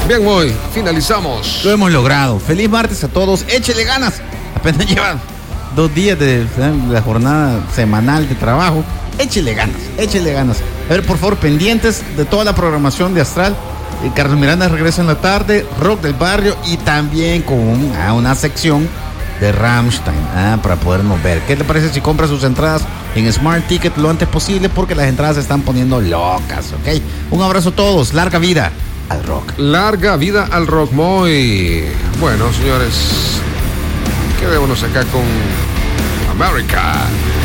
Bien, hoy finalizamos. Lo hemos logrado. Feliz martes a todos. Échele ganas. Apenas llevan 2 días de la jornada semanal de trabajo. Échele ganas, échele ganas. A ver, por favor, pendientes de toda la programación de Astral. Carlos Miranda regresa en la tarde, Rock del Barrio y también con una sección de Rammstein para podernos ver. ¿Qué te parece si compras sus entradas en Smart Ticket lo antes posible? Porque las entradas se están poniendo locas, ¿ok? Un abrazo a todos. Larga vida al rock. Larga vida al rock, muy bueno, señores. Quedémonos acá con America.